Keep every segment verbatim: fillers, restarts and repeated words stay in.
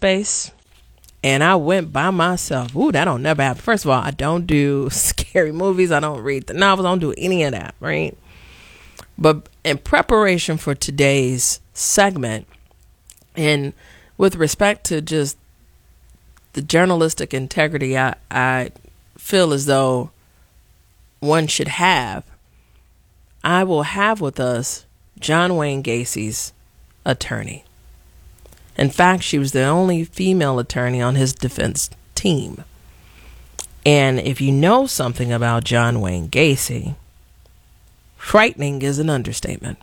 space and I went by myself. Ooh, that don't never happen. First of all, I don't do scary movies. I don't read the novels. I don't do any of that, right? But in preparation for today's segment, and with respect to just the journalistic integrity I, I feel as though one should have, I will have with us John Wayne Gacy's attorney. In fact, she was the only female attorney on his defense team. And if you know something about John Wayne Gacy, frightening is an understatement.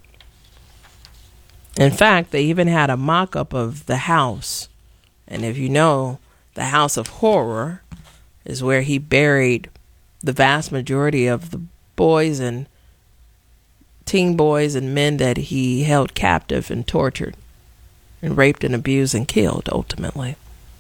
In fact, they even had a mock-up of the house. And if you know, the House of Horror is where he buried the vast majority of the boys and teen boys and men that he held captive and tortured and raped and abused and killed, ultimately.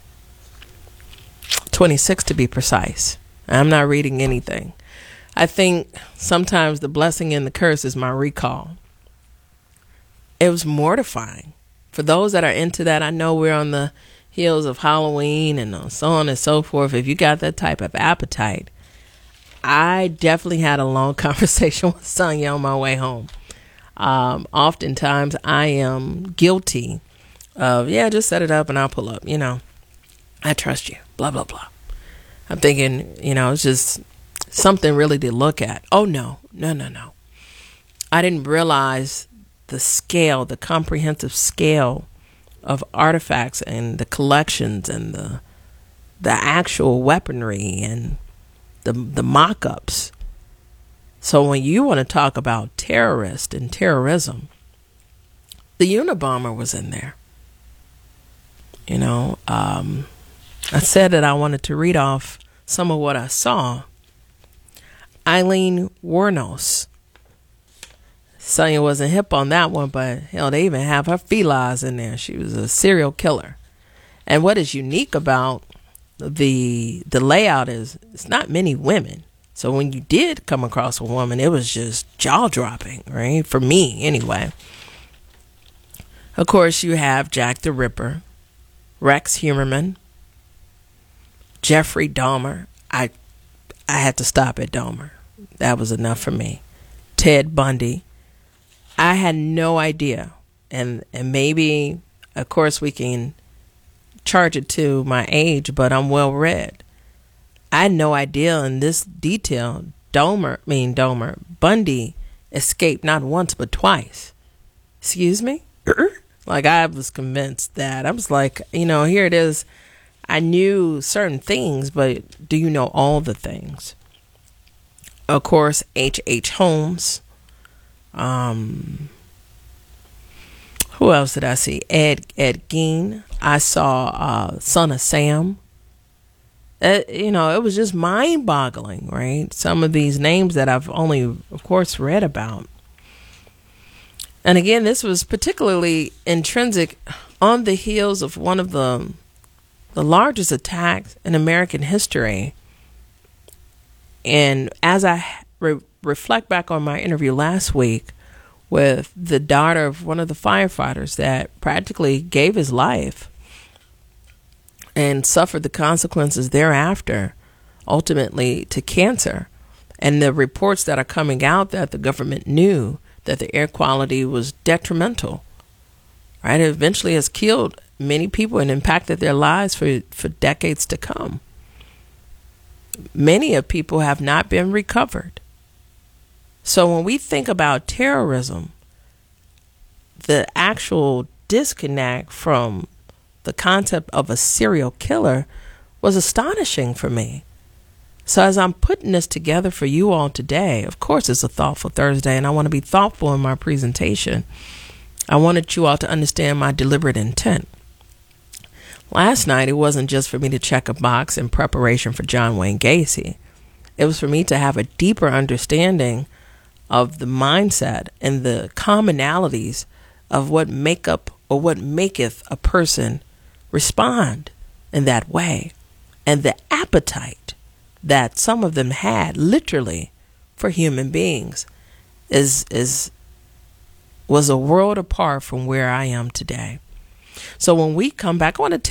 twenty-six to be precise. I'm not reading anything. I think sometimes the blessing and the curse is my recall. It was mortifying. For those that are into that, I know we're on the heels of Halloween and so on and so forth. If you got that type of appetite, I definitely had a long conversation with Sonya on my way home. Um, oftentimes I am guilty of, yeah, just set it up and I'll pull up. You know, I trust you, blah, blah, blah. I'm thinking, you know, it's just something really to look at. Oh, no, no, no, no. I didn't realize the scale, the comprehensive scale of artifacts and the collections and the the actual weaponry and the the mock-ups. So when you want to talk about terrorists and terrorism, the Unabomber was in there. You know, um, I said that I wanted to read off some of what I saw. Eileen Wuornos. Sonya wasn't hip on that one, but hell, they even have her felines in there. She was a serial killer. And what is unique about the the layout is it's not many women. So when you did come across a woman, it was just jaw-dropping, right? For me, anyway. Of course, you have Jack the Ripper, Rex Heuermann, Jeffrey Dahmer. I I had to stop at Dahmer. That was enough for me. Ted Bundy. I had no idea. And and maybe, of course, we can charge it to my age, but I'm well read. I had no idea in this detail. Dahmer, I mean Dahmer, Bundy escaped not once but twice. Excuse me? Like, I was convinced that. I was like, you know, here it is. I knew certain things, but do you know all the things? Of course, H H. Holmes. Um, who else did I see? Ed Ed Gein. I saw uh, Son of Sam. Uh, you know, it was just mind-boggling, right? Some of these names that I've only, of course, read about. And again, this was particularly intrinsic on the heels of one of the the largest attacks in American history. And as I re- reflect back on my interview last week with the daughter of one of the firefighters that practically gave his life and suffered the consequences thereafter, ultimately to cancer, and the reports that are coming out that the government knew that the air quality was detrimental, right? It eventually has killed many people and impacted their lives for, for decades to come. Many of people have not been recovered. So when we think about terrorism, the actual disconnect from the concept of a serial killer was astonishing for me. So as I'm putting this together for you all today, of course it's a Thoughtful Thursday, and I want to be thoughtful in my presentation. I wanted you all to understand my deliberate intent. Last night, it wasn't just for me to check a box in preparation for John Wayne Gacy. It was for me to have a deeper understanding of the mindset and the commonalities of what make up or what maketh a person respond in that way, and the appetite that some of them had literally for human beings is is was a world apart from where I am today. So when we come back, I want to